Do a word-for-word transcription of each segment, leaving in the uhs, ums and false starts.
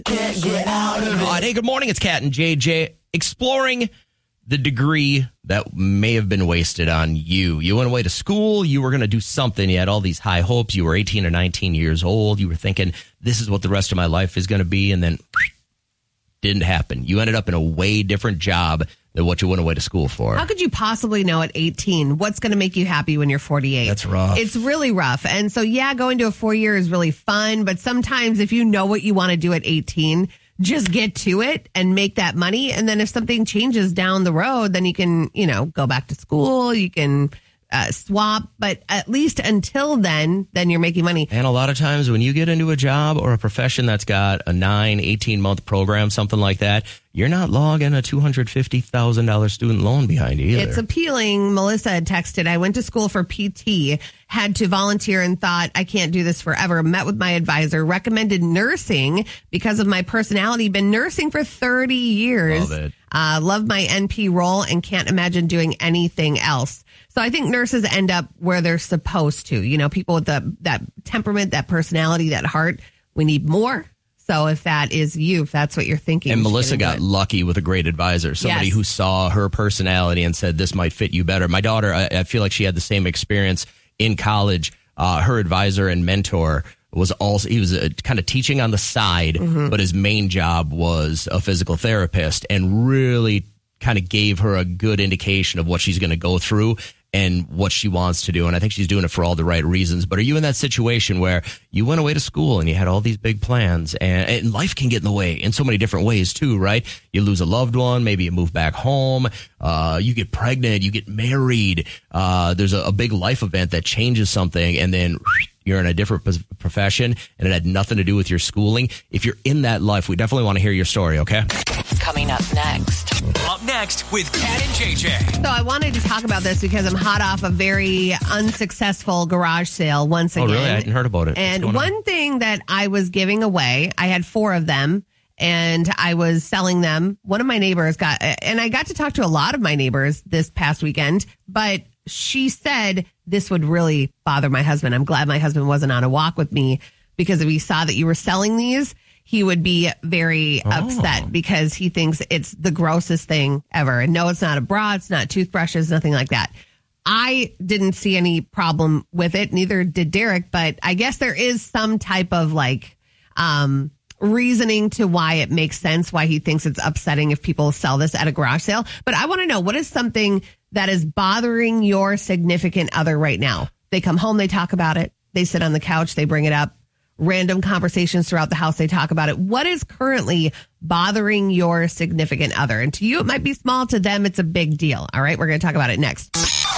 Can't get out of it. Uh, hey, good morning. It's Kat and J J exploring the degree that may have been wasted on you. You went away to school. You were going to do something. You had all these high hopes. You were eighteen or nineteen years old. You were thinking, this is what the rest of my life is going to be. And then didn't happen. You ended up in a way different job than what you went away to school for. How could you possibly know at eighteen what's going to make you happy when you're forty-eight? That's rough. It's really rough. And so, yeah, going to a four-year is really fun. But sometimes if you know what you want to do at eighteen, just get to it and make that money. And then if something changes down the road, then you can, you know, go back to school. You can uh, swap. But at least until then, then you're making money. And a lot of times when you get into a job or a profession that's got a nine, eighteen-month program, something like that, you're not logging a two hundred fifty thousand dollars student loan behind you either. It's appealing. Melissa had texted, I went to school for P T, had to volunteer and thought, I can't do this forever. Met with my advisor, recommended nursing because of my personality. Been nursing for thirty years. Love it. Uh, love my N P role and can't imagine doing anything else. So I think nurses end up where they're supposed to. You know, people with the, that temperament, that personality, that heart, we need more. So if that is you, if that's what you're thinking. And Melissa got lucky with a great advisor, somebody Yes. who saw her personality and said, this might fit you better. My daughter, I, I feel like she had the same experience in college. Uh, her advisor and mentor was also, he was uh, kind of teaching on the side, Mm-hmm. but his main job was a physical therapist, and really kind of gave her a good indication of what she's going to go through and what she wants to do. And I think she's doing it for all the right reasons. But are you in that situation where you went away to school and you had all these big plans, and, and life can get in the way in so many different ways too, right? You lose a loved one, maybe you move back home, uh, you get pregnant, you get married, uh, there's a, a big life event that changes something, and then you're in a different profession and it had nothing to do with your schooling. If you're in that life, we definitely want to hear your story, okay? Coming up next. Up next with Kat and J J. So I wanted to talk about this because I'm hot off a very unsuccessful garage sale once Oh, again. really? I hadn't heard about it. What's And going on? one thing that I was giving away, I had four of them and I was selling them. One of my neighbors got, and I got to talk to a lot of my neighbors this past weekend, but she said this would really bother my husband. I'm glad my husband wasn't on a walk with me, because if he saw that you were selling these, he would be very Oh. upset because he thinks it's the grossest thing ever. And no, it's not a bra. It's not toothbrushes, nothing like that. I didn't see any problem with it. Neither did Derek, but I guess there is some type of like, um, reasoning to why it makes sense, why he thinks it's upsetting if people sell this at a garage sale. But I want to know, what is something that is bothering your significant other right now? They come home, they talk about it. They sit on the couch, they bring it up. Random conversations throughout the house, they talk about it. What is currently bothering your significant other? And to you, it might be small. To them, it's a big deal. All right, we're going to talk about it next.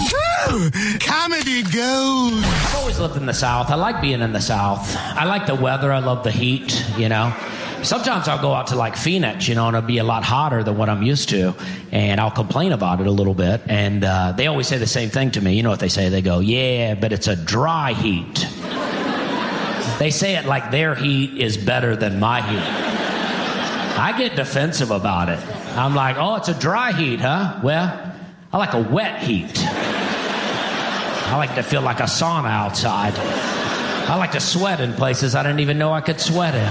Comedy gold. I've always lived in the South. I like being in the South. I like the weather. I love the heat, you know. Sometimes I'll go out to like Phoenix, you know, and it'll be a lot hotter than what I'm used to. And I'll complain about it a little bit. And uh, they always say the same thing to me. You know what they say? They go, yeah, but it's a dry heat. They say it like their heat is better than my heat. I get defensive about it. I'm like, oh, it's a dry heat, huh? Well, I like a wet heat. I like to feel like a sauna outside. I like to sweat in places I didn't even know I could sweat in.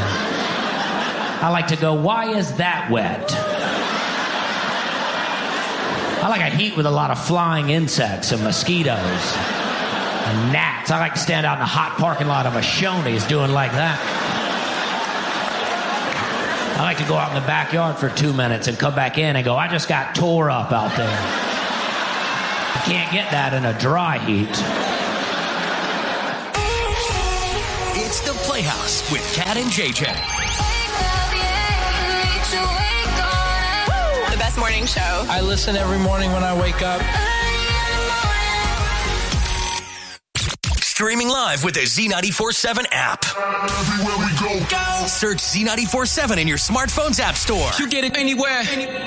I like to go, why is that wet? I like a heat with a lot of flying insects and mosquitoes and gnats. I like to stand out in the hot parking lot of a Shoney's doing like that. I like to go out in the backyard for two minutes and come back in and go, I just got tore up out there. You can't get that in a dry heat. It's the Playhouse with Kat and J J. The best morning show. I listen every morning when I wake up. Streaming live with the Z ninety-four seven app. Everywhere we go. Go! Search Z ninety-four seven in your smartphone's app store. You get it anywhere.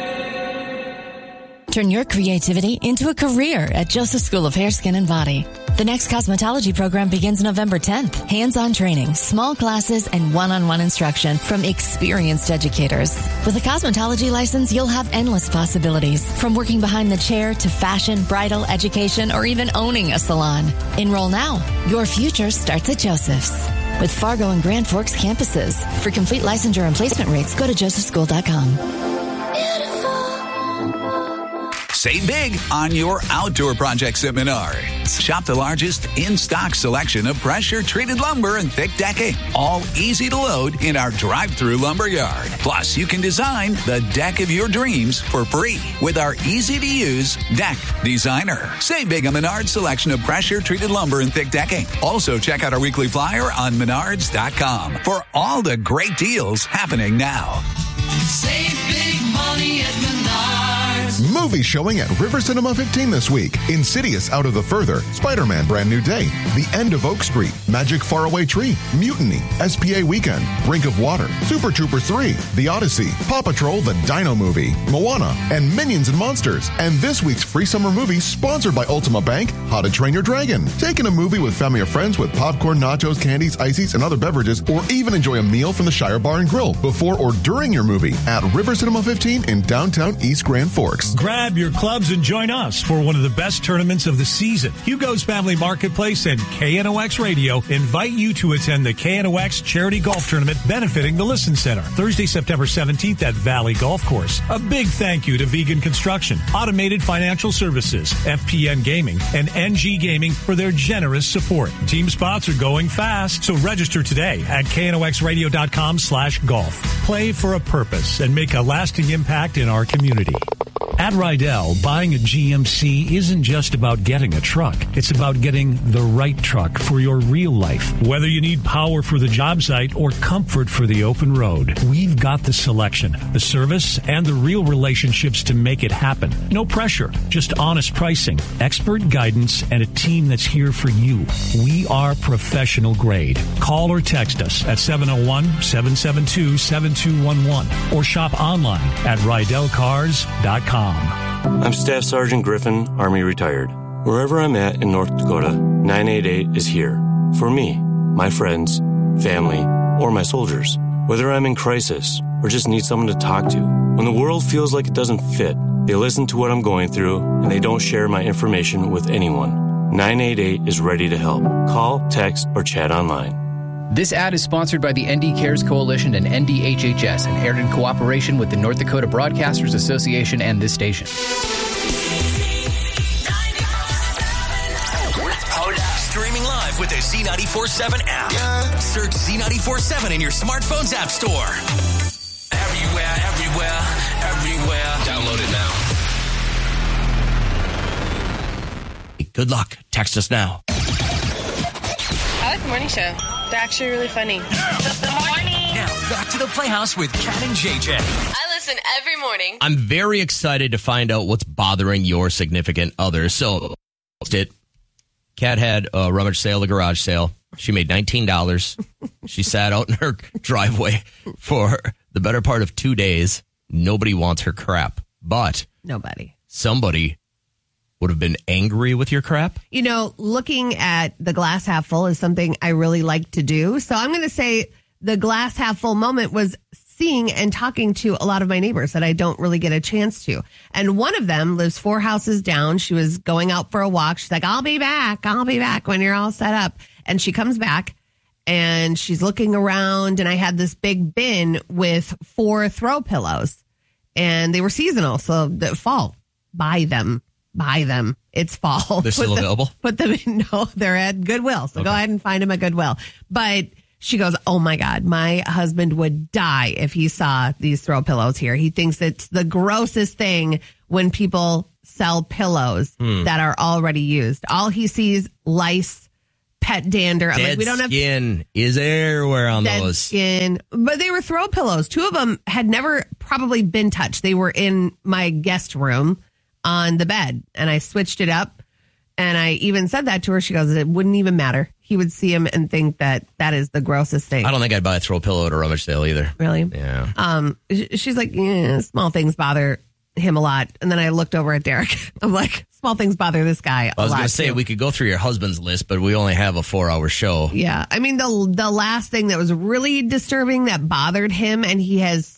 Turn your creativity into a career at Joseph School of Hair, Skin, and Body. The next cosmetology program begins November tenth. Hands-on training, small classes, and one-on-one instruction from experienced educators. With a cosmetology license, you'll have endless possibilities, from working behind the chair to fashion, bridal, education, or even owning a salon. Enroll now. Your future starts at Joseph's. with Fargo and Grand Forks campuses. For complete licensure and placement rates, go to joseph school dot com. Save big on your outdoor projects at Menards. Shop the largest in-stock selection of pressure-treated lumber and thick decking. All easy to load in our drive-through lumber yard. Plus, you can design the deck of your dreams for free with our easy-to-use Deck Designer. Save big on Menards' selection of pressure-treated lumber and thick decking. Also, check out our weekly flyer on menards dot com for all the great deals happening now. Save big money at Menards. Movie showing at River Cinema fifteen this week. Insidious Out of the Further, Spider-Man Brand New Day, The End of Oak Street, Magic Faraway Tree, Mutiny, S P A Weekend, Brink of Water, Super Troopers three, The Odyssey, Paw Patrol The Dino Movie, Moana, and Minions and Monsters. And this week's free summer movie sponsored by Ultima Bank, How to Train Your Dragon. Take in a movie with family or friends with popcorn, nachos, candies, ices, and other beverages, or even enjoy a meal from the Shire Bar and Grill before or during your movie at River Cinema fifteen in downtown East Grand Forks. Grab your clubs and join us for one of the best tournaments of the season. Hugo's Family Marketplace and K N O X Radio invite you to attend the K N O X Charity Golf Tournament benefiting the Listen Center, Thursday, September seventeenth at Valley Golf Course. A big thank you to Vegan Construction, Automated Financial Services, F P N Gaming, and N G Gaming for their generous support. Team spots are going fast, so register today at K N O X radio dot com slash golf. Play for a purpose and make a lasting impact in our community. At Rydell, buying a G M C isn't just about getting a truck. It's about getting the right truck for your real life. Whether you need power for the job site or comfort for the open road, we've got the selection, the service, and the real relationships to make it happen. No pressure, just honest pricing, expert guidance, and a team that's here for you. We are professional grade. Call or text us at seven oh one, seven seven two, seven two one one or shop online at rydell cars dot com. I'm Staff Sergeant Griffin, Army retired. Wherever I'm at in North Dakota, nine eight eight is here. For me, my friends, family, or my soldiers. Whether I'm in crisis or just need someone to talk to. When the world feels like it doesn't fit, they listen to what I'm going through and they don't share my information with anyone. nine eight eight is ready to help. Call, text, or chat online. This ad is sponsored by the N D Cares Coalition and N D H H S and aired in cooperation with the North Dakota Broadcasters Association and this station. Streaming live with the Z ninety-four seven app. Yeah. Search Z ninety-four seven in your smartphone's app store. Everywhere, everywhere, everywhere. Download it now. Good luck. Text us now. I like the morning show. They're actually really funny. Good morning. Now, back to the Playhouse with Kat and J J. I listen every morning. I'm very excited to find out what's bothering your significant other. So, it. Kat had a rummage sale, a garage sale. She made nineteen dollars. She sat out in her driveway for the better part of two days. Nobody wants her crap. But Nobody. somebody would have been angry with your crap. You know, looking at the glass half full is something I really like to do. So I'm going to say the glass half full moment was seeing and talking to a lot of my neighbors that I don't really get a chance to. And one of them lives four houses down. She was going out for a walk. She's like, I'll be back. I'll be back when you're all set up. And she comes back and she's looking around, and I had this big bin with four throw pillows, and they were seasonal. So the fall, buy them. Buy them. It's fall. They're still put them, available? Put them in. No, they're at Goodwill. So okay. Go ahead and find them at Goodwill. But she goes, oh my God, my husband would die if he saw these throw pillows here. He thinks it's the grossest thing when people sell pillows hmm. that are already used. All he sees, lice, pet dander. I'm Dead like, we don't have skin is everywhere on dead those. Skin. But they were throw pillows. Two of them had never probably been touched. They were in my guest room on the bed, and I switched it up, and I even said that to her. She goes, it wouldn't even matter. He would see him and think that that is the grossest thing. I don't think I'd buy a throw pillow at a rummage sale either. Really? Yeah. Um, she's like, yeah, small things bother him a lot. And then I looked over at Derek. I'm like, small things bother this guy a lot. I was going to say, too. we could go through your husband's list, but we only have a four-hour show. Yeah. I mean, the the last thing that was really disturbing that bothered him, and he has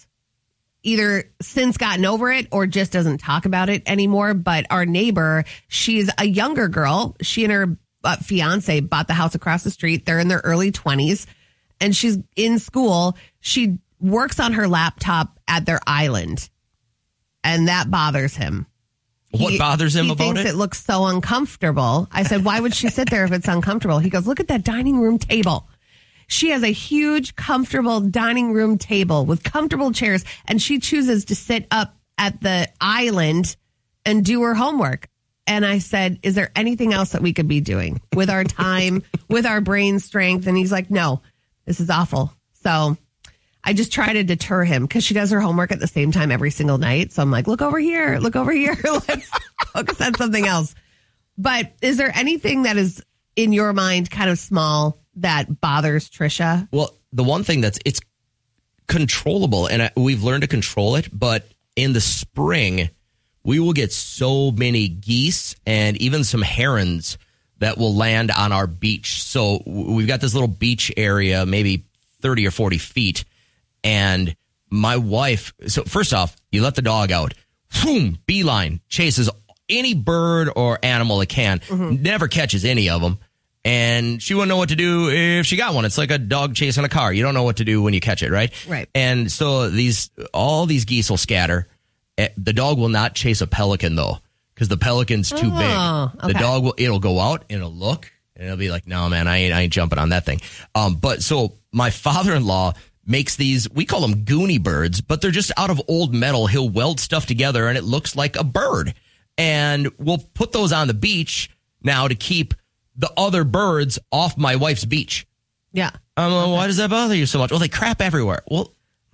either since gotten over it or just doesn't talk about it anymore. But our neighbor, she's a younger girl. She and her uh, fiance bought the house across the street. They're in their early twenties. and she's in school. She works on her laptop at their island, and that bothers him. What he, bothers him he about thinks it? It looks so uncomfortable. I said, why would she sit there if it's uncomfortable? He goes, look at that dining room table. She has a huge, comfortable dining room table with comfortable chairs, and she chooses to sit up at the island and do her homework. And I said, is there anything else that we could be doing with our time, with our brain strength? And he's like, no, this is awful. So I just try to deter him because she does her homework at the same time every single night. So I'm like, look over here, look over here. Let's focus on something else. But is there anything that is in your mind kind of small that bothers Trisha? Well, the one thing that's, it's controllable, and I, we've learned to control it, but in the spring, we will get so many geese and even some herons that will land on our beach. So we've got this little beach area, maybe thirty or forty feet. And my wife, so first off, you let the dog out, boom, beeline, chases any bird or animal it can, mm-hmm. never catches any of them. And she wouldn't know what to do if she got one. It's like a dog chasing a car. You don't know what to do when you catch it, right? Right. And so these, all these geese will scatter. The dog will not chase a pelican though, because the pelican's too oh, big. Okay. The dog will, it'll go out and it'll look and it'll be like, no, man, I ain't, I ain't jumping on that thing. Um, but so my father-in-law makes these, we call them Goonie birds, but they're just out of old metal. He'll weld stuff together and it looks like a bird. And we'll put those on the beach now to keep the other birds off my wife's beach. Yeah. Um, okay. Why does that bother you so much? Well, they crap everywhere. Well,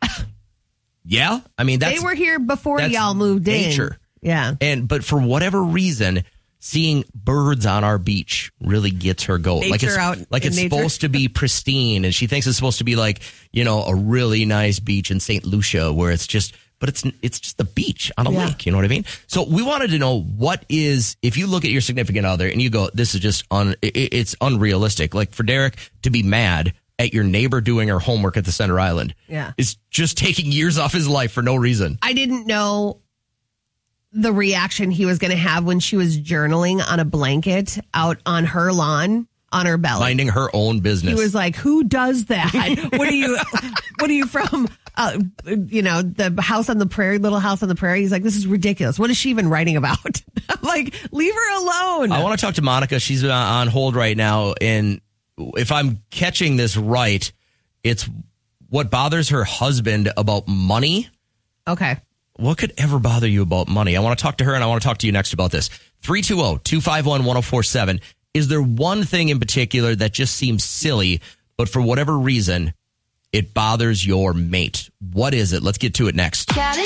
yeah. I mean, that's, they were here before y'all moved nature. in. Yeah. And, but for whatever reason, seeing birds on our beach really gets her going. Nature like it's, out like it's nature. supposed to be pristine, and she thinks it's supposed to be like, you know, a really nice beach in Saint Lucia where it's just, but it's it's just the beach on a yeah. lake. You know what I mean? So we wanted to know what is, if you look at your significant other and you go, this is just, un, it, it's unrealistic. Like for Derek to be mad at your neighbor doing her homework at the Center Island yeah. is just taking years off his life for no reason. I didn't know the reaction he was going to have when she was journaling on a blanket out on her lawn on her belly. Minding her own business. He was like, who does that? What are you, what are you from? Uh, you know, the house on the prairie, little house on the prairie. He's like, this is ridiculous. What is she even writing about? I'm like, leave her alone. I want to talk to Monica. She's on hold right now. And if I'm catching this right, it's what bothers her husband about money. Okay. What could ever bother you about money? I want to talk to her, and I want to talk to you next about this. three two zero, two five one, one zero four seven. Is there one thing in particular that just seems silly, but for whatever reason, it bothers your mate? What is it? Let's get to it next.